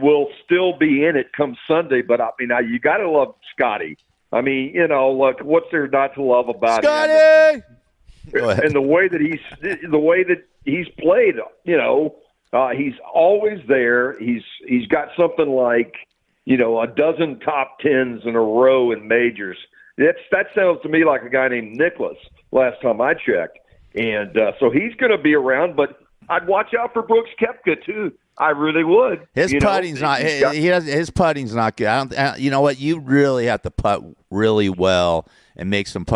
will still be in it come Sunday. But I mean, you got to love Scotty. I mean, look, what's there not to love about Scotty! him? And the way that he's played, he's always there. He's got something like, a dozen top tens in a row in majors. That sounds to me like a guy named Nicholas last time I checked. And so he's going to be around, but I'd watch out for Brooks Koepka too. I really would. His putting's not. His putting's not good. You know what? You really have to putt really well and make some